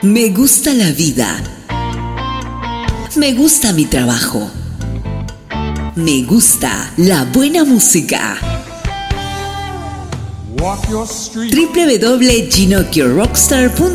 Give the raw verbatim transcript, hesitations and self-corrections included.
Me gusta la vida. Me gusta mi trabajo. Me gusta la buena música. w w w punto ginocchiorockstar punto com